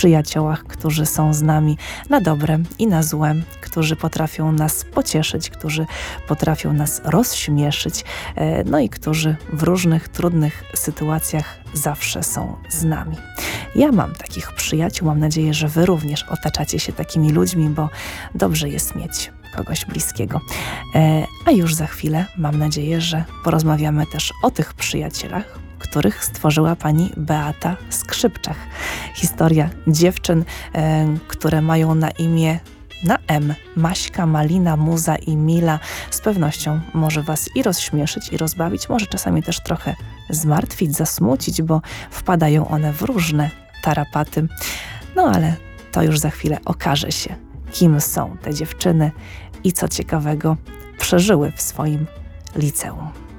przyjaciołach, którzy są z nami na dobre i na złe, którzy potrafią nas pocieszyć, którzy potrafią nas rozśmieszyć, no i którzy w różnych trudnych sytuacjach zawsze są z nami. Ja mam takich przyjaciół, mam nadzieję, że wy również otaczacie się takimi ludźmi, bo dobrze jest mieć kogoś bliskiego. A już za chwilę mam nadzieję, że porozmawiamy też o tych przyjacielach, których stworzyła pani Beata Skrzypczak. Historia dziewczyn, które mają na imię na M. Maśka, Malina, Muza i Mila z pewnością może was i rozśmieszyć, i rozbawić, może czasami też trochę zmartwić, zasmucić, bo wpadają one w różne tarapaty. No ale to już za chwilę okaże się, kim są te dziewczyny i co ciekawego przeżyły w swoim liceum.